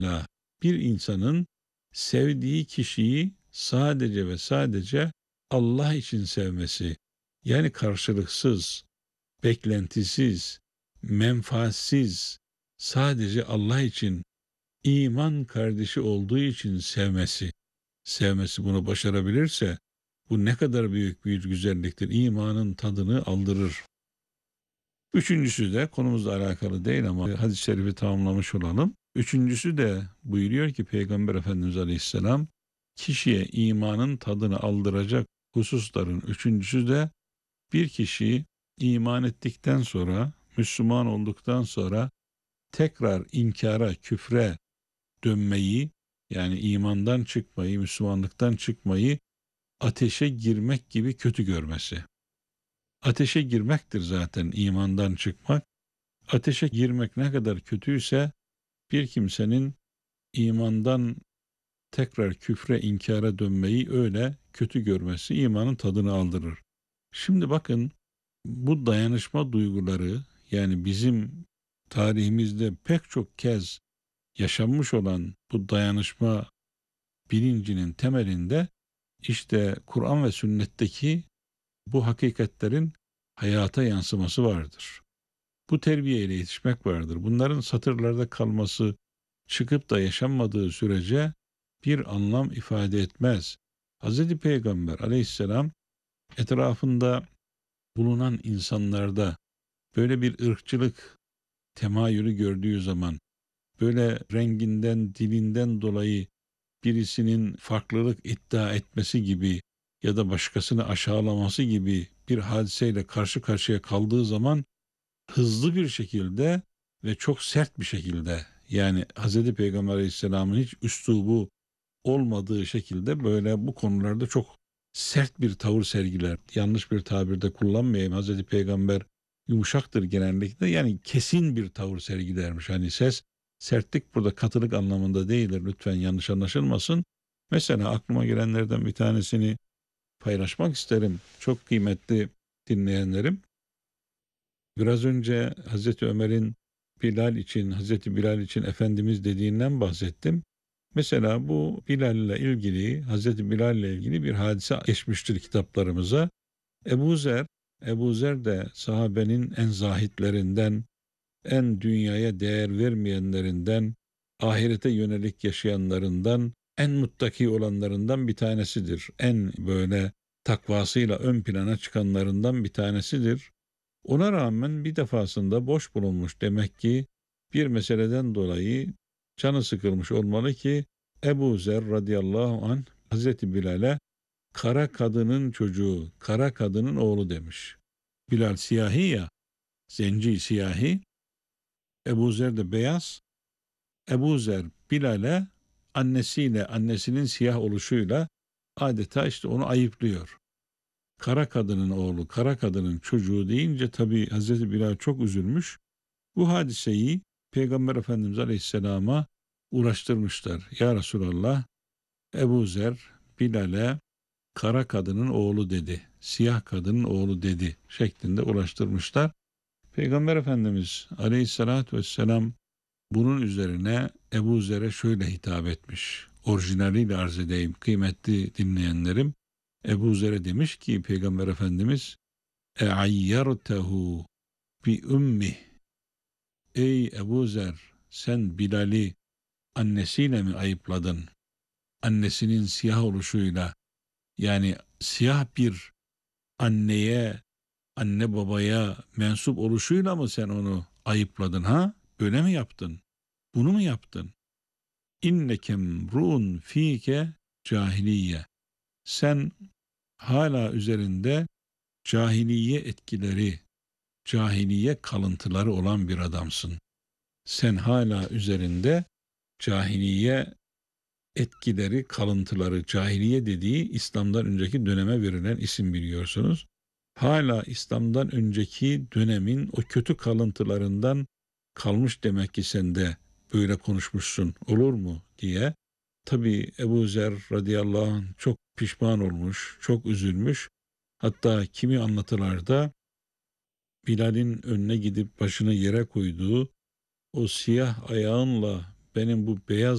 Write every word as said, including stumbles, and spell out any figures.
La bir insanın sevdiği kişiyi sadece ve sadece Allah için sevmesi, yani karşılıksız, beklentisiz, menfaatsiz, sadece Allah için, iman kardeşi olduğu için sevmesi, sevmesi bunu başarabilirse, bu ne kadar büyük bir güzelliktir. İmanın tadını aldırır. Üçüncüsü de konumuzla alakalı değil ama hadis-i şerifi tamamlamış olalım. Üçüncüsü de buyuruyor ki Peygamber Efendimiz Aleyhisselam, kişiye imanın tadını aldıracak hususların üçüncüsü de bir kişi iman ettikten sonra, Müslüman olduktan sonra tekrar inkara, küfre dönmeyi, yani imandan çıkmayı, Müslümanlıktan çıkmayı ateşe girmek gibi kötü görmesi. Ateşe girmektir zaten imandan çıkmak. Ateşe girmek ne kadar kötüyse bir kimsenin imandan tekrar küfre, inkara dönmeyi öyle kötü görmesi imanın tadını aldırır. Şimdi bakın, bu dayanışma duyguları, yani bizim tarihimizde pek çok kez yaşanmış olan bu dayanışma bilincinin temelinde işte Kur'an ve sünnetteki bu hakikatlerin hayata yansıması vardır. Bu terbiyeyle yetişmek vardır. Bunların satırlarda kalması, çıkıp da yaşanmadığı sürece bir anlam ifade etmez. Hz. Peygamber aleyhisselam etrafında bulunan insanlarda böyle bir ırkçılık temayülü gördüğü zaman, böyle renginden, dilinden dolayı birisinin farklılık iddia etmesi gibi ya da başkasını aşağılaması gibi bir hadiseyle karşı karşıya kaldığı zaman hızlı bir şekilde ve çok sert bir şekilde, yani Hz. Peygamber Aleyhisselam'ın hiç üslubu olmadığı şekilde böyle bu konularda çok sert bir tavır sergiler. Yanlış bir tabirde kullanmayayım. Hz. Peygamber yumuşaktır genellikle. Yani kesin bir tavır sergilermiş. Hani ses, sertlik burada katılık anlamında değildir. Lütfen yanlış anlaşılmasın. Mesela aklıma gelenlerden bir tanesini paylaşmak isterim. Çok kıymetli dinleyenlerim. Biraz önce Hazreti Ömer'in Bilal için, Hazreti Bilal için Efendimiz dediğinden bahsettim. Mesela bu Bilal ile ilgili, Hazreti Bilal ile ilgili bir hadise geçmiştir kitaplarımıza. Ebu Zer, Ebu Zer de sahabenin en zahitlerinden, en dünyaya değer vermeyenlerinden, ahirete yönelik yaşayanlarından, en muttaki olanlarından bir tanesidir. En böyle takvasıyla ön plana çıkanlarından bir tanesidir. Ona rağmen bir defasında boş bulunmuş, demek ki bir meseleden dolayı canı sıkılmış olmalı ki Ebu Zer radıyallahu anh Hazreti Bilal'e kara kadının çocuğu, kara kadının oğlu demiş. Bilal siyahi ya, zenci siyahi, Ebu Zer de beyaz. Ebu Zer Bilal'e annesiyle, annesinin siyah oluşuyla adeta işte onu ayıplıyor. Kara kadının oğlu, kara kadının çocuğu deyince tabii Hazreti Bilal çok üzülmüş. Bu hadiseyi Peygamber Efendimiz Aleyhisselam'a uğraştırmışlar. Ya Resulallah, Ebu Zer Bilal'e kara kadının oğlu dedi, siyah kadının oğlu dedi şeklinde ulaştırmışlar. Peygamber Efendimiz Aleyhisselatü Vesselam bunun üzerine Ebu Zer'e şöyle hitap etmiş. Orijinaliyle arz edeyim kıymetli dinleyenlerim. Ebu Zer'e demiş ki Peygamber Efendimiz, e'ayyartehu bi ümmih. Ey Ebu Zer, sen Bilal'i annesiyle mi ayıpladın? Annesinin siyah oluşuyla, yani siyah bir anneye, anne babaya mensup oluşuyla mı sen onu ayıpladın ha? Böyle mi yaptın? Bunu mu yaptın? İnnekem ru'un fike cahiliye. Sen hala üzerinde cahiliye etkileri, cahiliye kalıntıları olan bir adamsın. Sen hala üzerinde cahiliye etkileri, kalıntıları, cahiliye dediği İslam'dan önceki döneme verilen isim, biliyorsunuz. Hala İslam'dan önceki dönemin o kötü kalıntılarından kalmış demek ki sen de böyle konuşmuşsun, olur mu diye. Tabii Ebu Zer radıyallahu anh çok pişman olmuş, çok üzülmüş. Hatta kimi anlatılarda Bilal'in önüne gidip başını yere koyduğu, o siyah ayağınla benim bu beyaz